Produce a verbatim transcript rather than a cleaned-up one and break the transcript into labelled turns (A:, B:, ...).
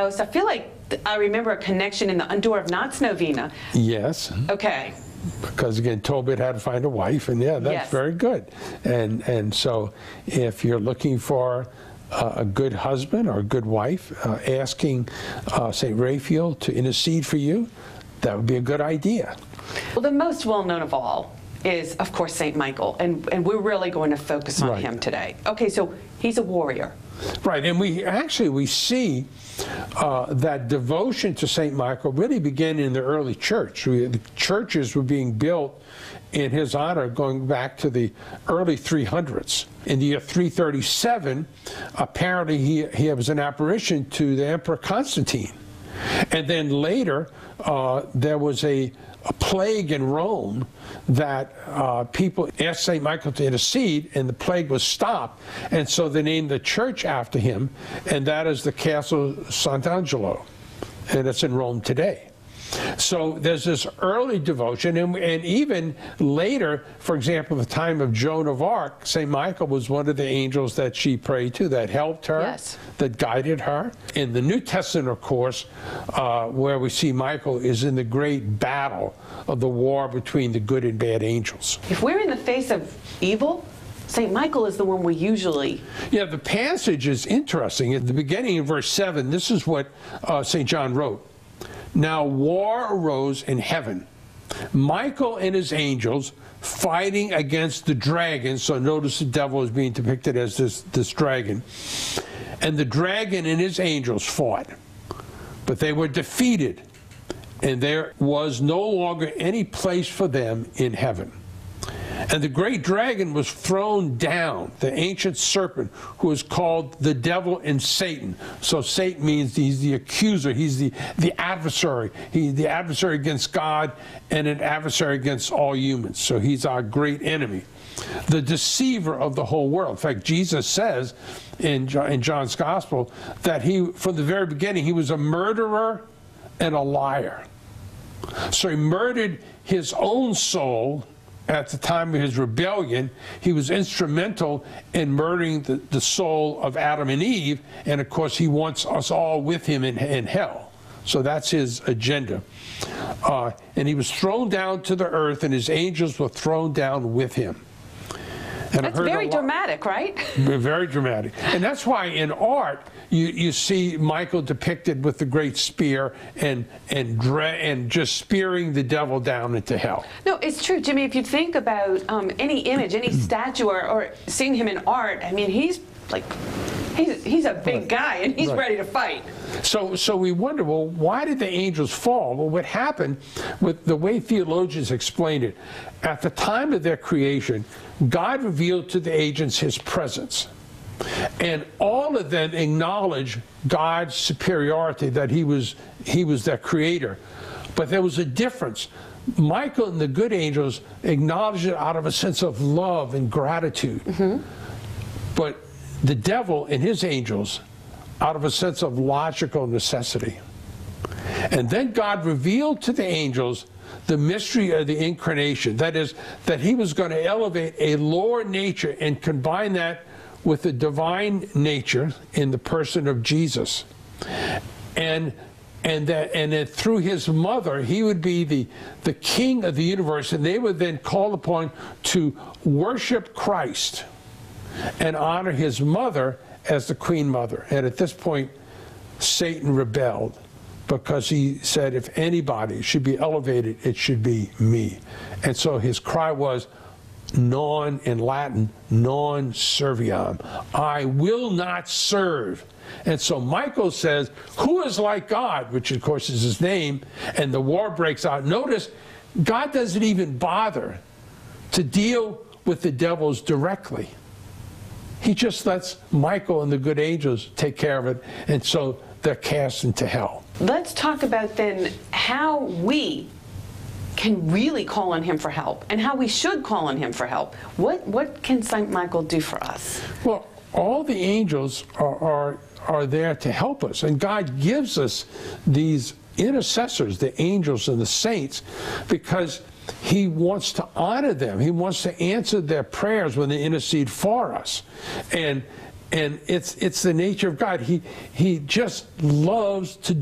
A: house. I feel like I remember a connection in the Undoer of Knots novena.
B: Yes.
A: Okay.
B: Because again, Tobit had to find a wife, and yeah, that's
A: yes.
B: very good. And and so, if you're looking for uh, a good husband or a good wife, uh, asking uh, Saint Raphael to intercede for you, that would be a good idea.
A: Well, the most well-known of all is, of course, Saint Michael, and and we're really going to focus on right. him today. Okay, so he's a warrior.
B: Right, and we actually we see uh, that devotion to Saint Michael really began in the early church. We, the churches were being built in his honor going back to the early three hundreds. In the year three thirty-seven, apparently he, he was an apparition to the Emperor Constantine. And then later, uh, there was a, a plague in Rome that uh, people asked Saint Michael to intercede, and the plague was stopped. And so they named the church after him, and that is the Castle Sant'Angelo, and it's in Rome today. So there's this early devotion, and, and even later, for example, the time of Joan of Arc, Saint Michael was one of the angels that she prayed to, that helped her,
A: yes.
B: that guided her. In the New Testament, of course, uh, where we see Michael is in the great battle of the war between the good and bad angels.
A: If we're in the face of evil, Saint Michael is the one we usually...
B: Yeah, the passage is interesting. At the beginning of verse seven, this is what uh, Saint John wrote. Now war arose in heaven, Michael and his angels fighting against the dragon. So notice the devil is being depicted as this, this dragon. And the dragon and his angels fought, but they were defeated, and there was no longer any place for them in heaven. And the great dragon was thrown down, the ancient serpent, who is called the devil and Satan. So Satan means he's the accuser, he's the, the adversary. He's the adversary against God and an adversary against all humans. So he's our great enemy, the deceiver of the whole world. In fact, Jesus says in, John, in John's Gospel that he, from the very beginning, he was a murderer and a liar. So he murdered his own soul. At the time of his rebellion, he was instrumental in murdering the, the soul of Adam and Eve, and of course he wants us all with him in, in hell. So that's his agenda. Uh, and he was thrown down to the earth, and his angels were thrown down with him. And
A: that's very dramatic, right?
B: Very dramatic. And that's why in art, you, you see Michael depicted with the great spear and, and, dre and just spearing the devil down into hell.
A: No, it's true, Jimmy. If you think about um, any image, any statue, or, or seeing him in art, I mean, he's like, he's, he's a big right. guy, and he's right. ready to fight.
B: So, so we wonder, well, why did the angels fall? Well, what happened, with the way theologians explain it, at the time of their creation, God revealed to the agents his presence. And all of them acknowledged God's superiority, that he was, he was their creator. But there was a difference. Michael and the good angels acknowledged it out of a sense of love and gratitude. Mm-hmm. But the devil and his angels out of a sense of logical necessity. And then God revealed to the angels the mystery of the incarnation. That is, that he was going to elevate a lower nature and combine that with the divine nature in the person of Jesus. And and that and that through his mother, he would be the, the king of the universe, and they would then call upon to worship Christ and honor his mother as the queen mother. And at this point, Satan rebelled, because he said, if anybody should be elevated, it should be me. And so his cry was, non, in Latin, non serviam. I will not serve. And so Michael says, who is like God? Which of course is his name. And the war breaks out. Notice, God doesn't even bother to deal with the devils directly. He just lets Michael and the good angels take care of it. And so they're cast into hell.
A: Let's talk about then how we can really call on him for help, and how we should call on him for help. What what can Saint Michael do for us?
B: Well, all the angels are, are, are there to help us, and God gives us these intercessors, the angels and the saints, because he wants to honor them. He wants to answer their prayers when they intercede for us. And And it's it's the nature of God. He he just loves to